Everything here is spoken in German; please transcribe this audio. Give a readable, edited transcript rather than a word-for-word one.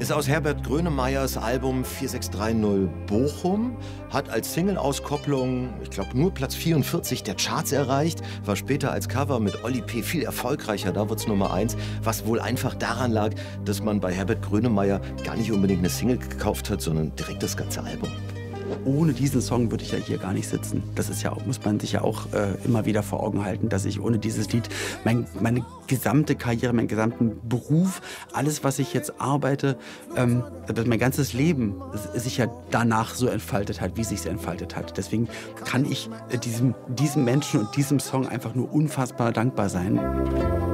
Ist aus Herbert Grönemeyers Album 4630 Bochum, hat als Single-Auskopplung, ich glaube, nur Platz 44 der Charts erreicht, war später als Cover mit Olli P. viel erfolgreicher, da wird's Nummer 1, was wohl einfach daran lag, dass man bei Herbert Grönemeyer gar nicht unbedingt eine Single gekauft hat, sondern direkt das ganze Album. Ohne diesen Song würde ich ja hier gar nicht sitzen. Das ist ja auch, muss man sich ja auch immer wieder vor Augen halten, dass ich ohne dieses Lied meine gesamte Karriere, meinen gesamten Beruf, alles, was ich jetzt arbeite, mein ganzes Leben sich ja danach so entfaltet hat, wie es sich entfaltet hat. Deswegen kann ich diesem Menschen und diesem Song einfach nur unfassbar dankbar sein.